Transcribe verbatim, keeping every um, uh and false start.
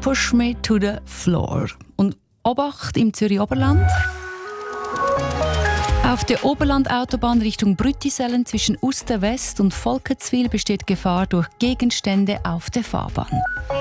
Push Me to the Floor. Und Obacht im Zürich Oberland. Auf der Oberlandautobahn Richtung Brüttisellen zwischen Uster West und Volketswil besteht Gefahr durch Gegenstände auf der Fahrbahn.